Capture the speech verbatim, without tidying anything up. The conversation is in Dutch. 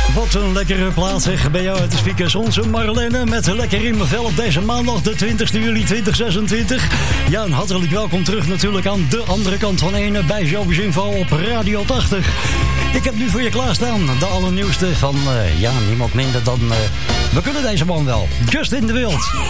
Wat een lekkere plaats zeg bij jou uit de speakers. Onze Marlene met lekker in mijn vel op deze maandag de twintigste juli tweeduizend zesentwintig. Ja, en hartelijk welkom terug natuurlijk aan de andere kant van ene bij Showbiz Info op Radio tachtig. Ik heb nu voor je klaarstaan de allernieuwste van, uh, ja, niemand minder dan, uh, we kunnen deze man wel. Justin de Wild.